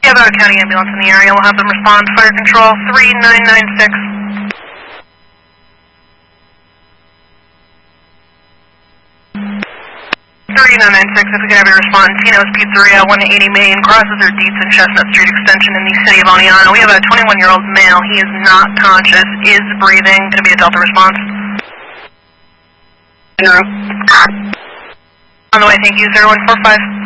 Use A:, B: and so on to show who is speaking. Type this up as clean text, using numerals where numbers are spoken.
A: We have a county ambulance in the area. We'll have them respond. Fire control 3996. 3996, if we could have your response. Tino's Pizzeria, 180 Main, crosses or Dietz and Chestnut Street Extension in the city of Oniana. We have a 21-year-old male. He is not conscious, is breathing. Going to be a Delta response. On the way, thank you, 0145.